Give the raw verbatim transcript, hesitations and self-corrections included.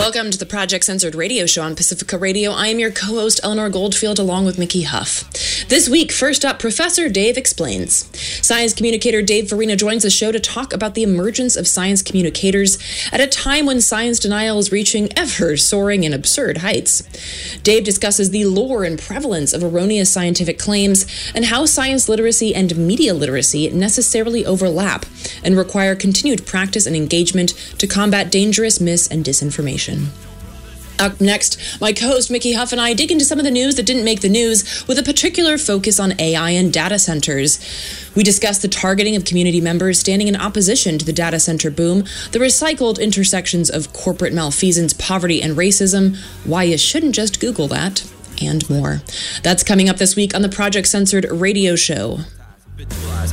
Welcome to the Project Censored radio show on Pacifica Radio. I am your co-host, Eleanor Goldfield, along with Mickey Huff. This week, first up, Professor Dave Explains. Science communicator Dave Farina joins the show to talk about the emergence of science communicators at a time when science denial is reaching ever-soaring and absurd heights. Dave discusses the lore and prevalence of erroneous scientific claims and how science literacy and media literacy necessarily overlap and require continued practice and engagement to combat dangerous mis- and disinformation. Up next, my co-host Mickey Huff and I dig into some of the news that didn't make the news with a particular focus on A I and data centers. We discuss the targeting of community members standing in opposition to the data center boom, the recycled intersections of corporate malfeasance, poverty, and racism, why you shouldn't just Google that, and more. That's coming up this week on the Project Censored radio show.